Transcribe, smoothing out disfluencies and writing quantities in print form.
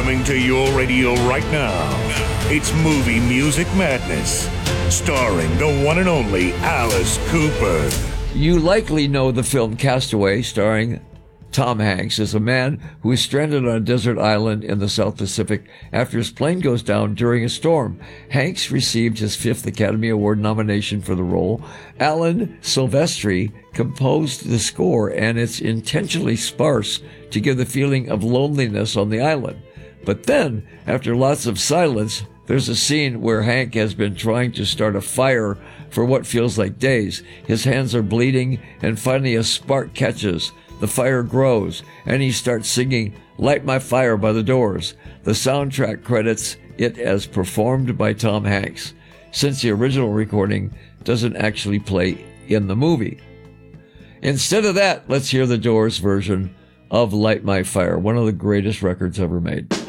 Coming to your radio right now, it's Movie Music Madness, starring the one and only Alice Cooper. You likely know the film Castaway, starring Tom Hanks, as a man who is stranded on a desert island in the South Pacific after his plane goes down during a storm. Hanks received his 5th Academy Award nomination for the role. Alan Silvestri composed the score, and it's intentionally sparse to give the feeling of loneliness on the island. But then, after lots of silence, there's a scene where Hank has been trying to start a fire for what feels like days. His hands are bleeding, and finally a spark catches. The fire grows, and he starts singing "Light My Fire" by the Doors. The soundtrack credits it as performed by Tom Hanks, since the original recording doesn't actually play in the movie. Instead of that, let's hear the Doors version of "Light My Fire," one of the greatest records ever made.